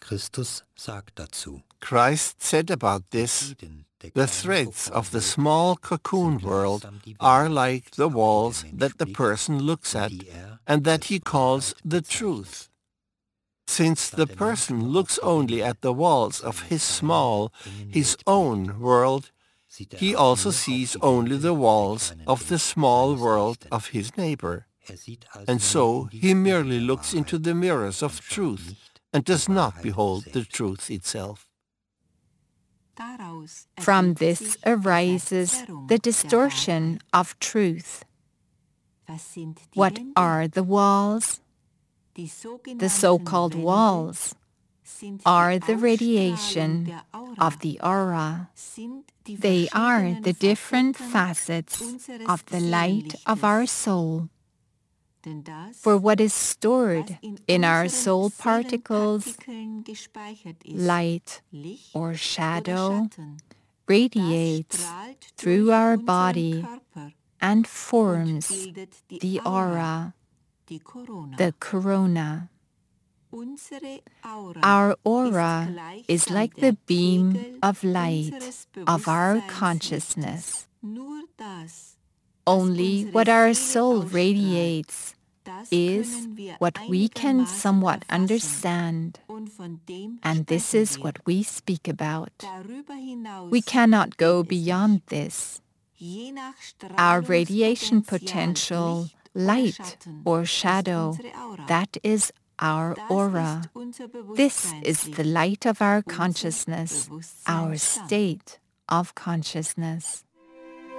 Christus sagt dazu: Christ said about this, "The threads of the small cocoon world are like the walls that the person looks at and that he calls the truth." Since the person looks only at the walls of his small, his own world, he also sees only the walls of the small world of his neighbor. And so he merely looks into the mirrors of truth and does not behold the truth itself. From this arises the distortion of truth. What are the walls? The so-called walls are the radiation of the aura. They are the different facets of the light of our soul. For what is stored in our soul particles, light or shadow, radiates through our body and forms the aura, the corona. Our aura is like the beam of light of our consciousness. Only what our soul radiates is what we can somewhat understand, and this is what we speak about. We cannot go beyond this. Our radiation potential, light or shadow, that is our aura. This is the light of our consciousness, our state of consciousness.